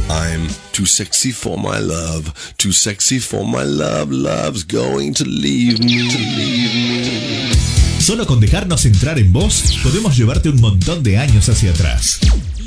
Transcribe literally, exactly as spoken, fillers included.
I'm too sexy for my love, too sexy for my love, love's going to leave me, to leave me. Solo con dejarnos entrar en vos, podemos llevarte un montón de años hacia atrás.